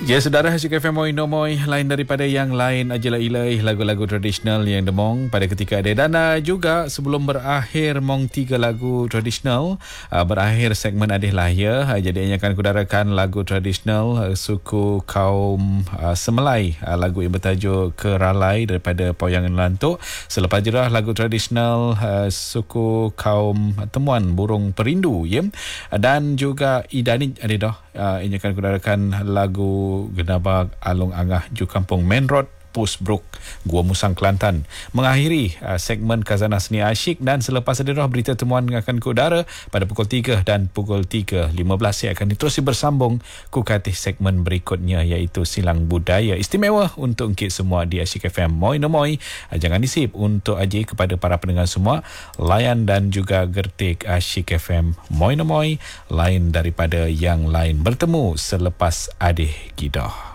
Ya, saudara, Asyik FM Moi No Moi, lain daripada yang lain ajalah ilai lagu-lagu tradisional yang demong pada ketika ada. Dan juga sebelum berakhir mong 3 lagu tradisional, berakhir segmen Adih Lahir. Jadi yang akan kudarakan lagu tradisional suku kaum Semelai, lagu yang bertajuk Keralai daripada Poyangan Lantuk. Selepas jerah lagu tradisional suku kaum Temuan Burung Perindu, ya. Dan juga Idani ada dah. Ini akan kudarakan lagu Genabak Alung Angah Ju Kampung Main Road Pusbruk Gua Musang Kelantan. Mengakhiri segmen Khazanah Seni Asyik, dan selepas ada berita temuan akan ke udara pada pukul 3 dan pukul 3.15 yang akan diterusi bersambung ke katih segmen berikutnya, iaitu Silang Budaya istimewa untuk kita semua di Asyik FM Moi No Moi. Jangan disip untuk aji kepada para pendengar semua, layan dan juga gertik Asyik FM Moi No Moi, lain daripada yang lain. Bertemu selepas Adih Gidah.